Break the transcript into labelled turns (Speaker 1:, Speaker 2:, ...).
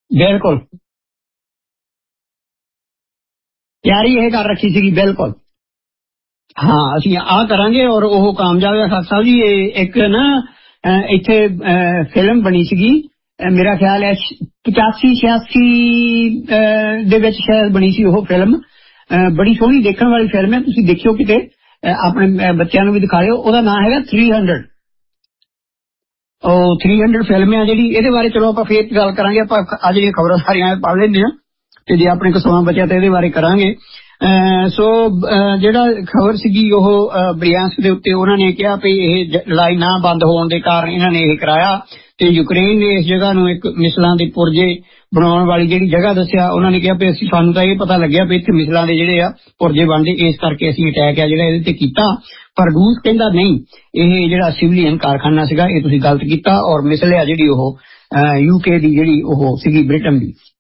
Speaker 1: ਬਿਲਕੁਲ ਤਿਆਰੀ ਇਹ ਕਰ ਰੱਖੀ ਸੀਗੀ ਬਿਲਕੁਲ। ਹਾਂ ਅਸੀਂ ਆਹ ਕਰਾਂਗੇ ਔਰ ਉਹ ਕਾਮਯਾਬ ਹੈ ਖਾਨ ਸਾਹਿਬ ਜੀ। ਇਹ ਇੱਕ ਨਾ ਇੱਥੇ ਫਿਲਮ ਬਣੀ ਸੀਗੀ ਮੇਰਾ ਖਿਆਲ ਹੈ 85 86 ਦੇ ਵਿੱਚ ਸ਼ਾਇਦ ਬਣੀ ਸੀ ਉਹ ਫਿਲਮ। ਬੜੀ ਸੋਹਣੀ ਦੇਖਣ ਵਾਲੀ ਫਿਲਮ ਹੈ ਤੁਸੀਂ ਦੇਖਿਓ ਕਿਤੇ ਆਪਣੇ ਬੱਚਿਆਂ ਨੂੰ ਵੀ ਦਿਖਾਇਓ। ਉਹਦਾ ਨਾਂ ਹੈਗਾ 300। ਉਹ 300 ਫਿਲਮ ਆ ਜਿਹੜੀ ਇਹਦੇ ਬਾਰੇ ਚਲੋ ਆਪਾਂ ਫੇਰ ਗੱਲ ਕਰਾਂਗੇ। ਆਪਾਂ ਅੱਜ ਦੀਆਂ ਖਬਰਾਂ ਸਾਰੀਆਂ ਪੜ੍ਹ ਲੈਂਦੇ ਹਾਂ ਤੇ ਜੇ ਆਪਣੇ ਕੋਲ ਸਮਾਂ ਬਚਿਆ ਤਾਂ ਇਹਦੇ ਬਾਰੇ ਕਰਾਂਗੇ। ਸੋ ਜਿਹੜਾ ਖਬਰ ਸੀਗੀ ਉਹ ਬ੍ਰਿਆਂਸਕ ਦੇ ਉੱਤੇ ਉਹਨਾਂ ਨੇ ਕਿਹਾ ਵੀ ਇਹ ਲੜਾਈ ਨਾ ਬੰਦ ਹੋਣ ਦੇ ਕਾਰਨ ਇਹਨਾਂ ਨੇ ਇਹ ਕਰਾਇਆ ਤੇ ਯੂਕਰੇਨ ਨੇ ਇਸ ਜਗ੍ਹਾ ਨੂੰ ਇੱਕ ਮਿਸਲਾਂ ਦੇ ਪੁਰਜੇ ਬਣਾਉਣ ਵਾਲੀ ਜਿਹੜੀ ਜਗ੍ਹਾ ਦੱਸਿਆ ਉਹਨਾਂ ਨੇ ਕਿਹਾ ਵੀ ਅਸੀਂ ਸਾਨੂੰ ਤਾਂ ਇਹ ਪਤਾ ਲੱਗਿਆ ਵੀ ਇੱਥੇ ਮਿਸਲਾਂ ਦੇ ਜਿਹੜੇ ਆ ਪੁਰਜੇ ਬਣਦੇ ਇਸ ਕਰਕੇ ਅਸੀਂ ਅਟੈਕ ਆ ਜਿਹੜਾ ਇਹਦੇ ਤੇ ਕੀਤਾ। ਪਰ ਰੂਸ ਕਹਿੰਦਾ ਨਹੀਂ ਇਹ ਜਿਹੜਾ ਸਿਵਲੀਅਨ ਕਾਰਖਾਨਾ ਸੀਗਾ ਇਹ ਤੁਸੀਂ ਗਲਤ ਕੀਤਾ ਔਰ ਮਿਸਲ ਆ ਜਿਹੜੀ ਉਹ UK ਦੀ ਜਿਹੜੀ ਉਹ ਸੀਗੀ ਬ੍ਰਿਟਨ ਦੀ